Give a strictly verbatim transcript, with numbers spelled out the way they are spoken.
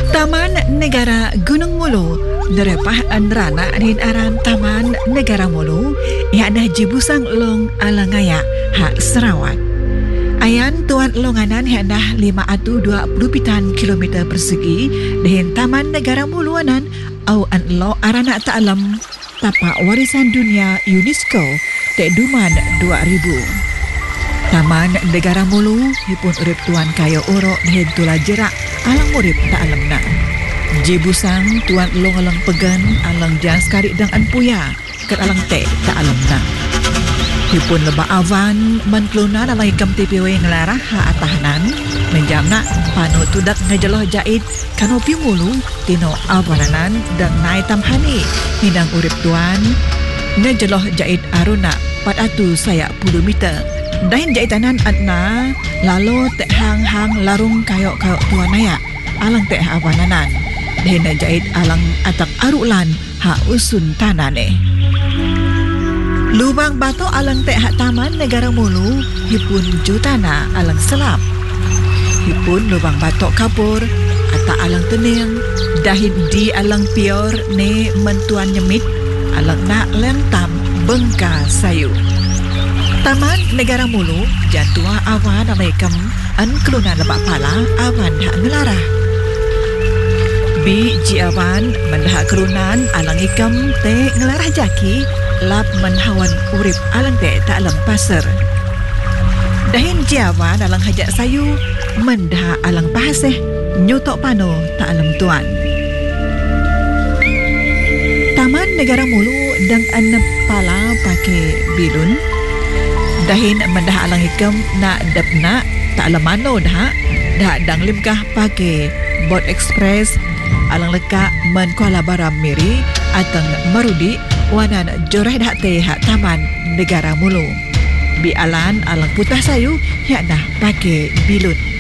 Taman Negara Gunung Mulu derepah anrana din aran Taman Negara Mulu yang dah jibusang long alangaya hak Sarawak. Ayan tuan longanan yang dah lima ratus dua puluh pitan kilometer persegi dengan Taman Negara Muluanan au anlo arana ta'alam tapak warisan dunia UNESCO dek Duman dua ribu. Taman Negara Mulu hipun urip tuan kayo urok dengan tula jerak alang urip ta'alam na. Jibusang tuan long-alang pegan alang jan sekari dang anpuya kat alang te ta'alam na. Hipun lebah awan menkluna dalam ikam T P W ngelarah ha atahanan menjamna panu tudak ngejeloh jait kanopi mulu tino awananan dan nai tamhani hidang urip tuan ngejeloh jait aruna empat ratus saya puluh meter dahin jaitanan adna lalu tek hang-hang larung kayok-kayok tuan naya alang tek awananan dahin jait alang atak arulan ha usun tanane. Lubang bato alang tek hak Taman Negara Mulu hipun jutana alang selap. Hipun lubang batok kapur ata alang tening dahin di alang pior ne mentuan nyemit alang nak lentam bengka sayu. Taman Negara Mulu jantua awan amaikem an keluna lebak pala awan hak ngelarah. Bi ji awan mendahak kerunan alang ikam te ngelarah jaki lap menhawan urip alang te tak alang pasar. Dahin jiawan alang hajak sayu mendah alang bahaseh nyotok pano tak alam tuan. Taman Negara Mulu dang an pala pakai bilun. Dahin mendah alang ikam nak dapna tak alam mano dah dah dang limkah pakai bot express alang leka men Kuala Baram Miri atang Marudi wanan joreh dah te hak Taman Negara Mulu. Bi alan alang putah sayu yak dah pakai bilut.